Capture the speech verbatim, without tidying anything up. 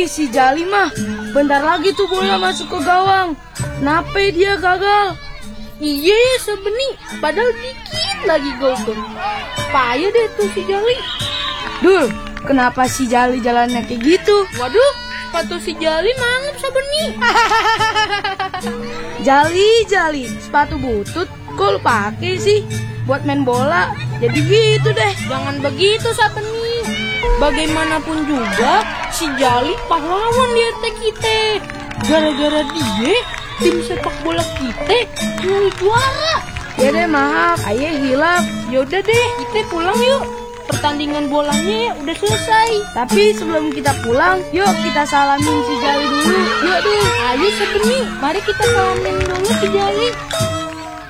Ih, si Jali mah bentar lagi tuh bola masuk ke gawang. Kenapa dia gagal? Iya ya Sabeni, padahal dikit lagi golkan. Payah deh tuh si Jali. Dul, kenapa si Jali jalannya kayak gitu? Waduh, sepatu si Jali mangap Sabeni. Jali, Jali, sepatu butut kok lu pakai sih? Buat main bola, jadi gitu deh. Jangan begitu Sabeni. Bagaimanapun juga si Jali pahlawan di R T kita. Gara-gara dia tim sepak bola kita jadi juara. Ya deh, maaf, ayah hilaf. Yaudah deh, kita pulang yuk. Pertandingan bolanya udah selesai. Tapi sebelum kita pulang, yuk kita salamin si Jali dulu. Yuk deh, ayo Sabeni, mari kita salamin dulu si Jali.